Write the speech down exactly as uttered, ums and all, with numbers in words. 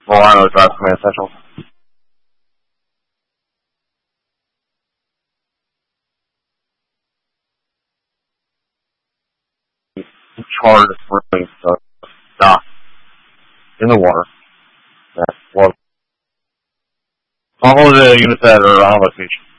Milano Drive Command Central. Charged springs uh, stop in the water. That's what all the units that are on location.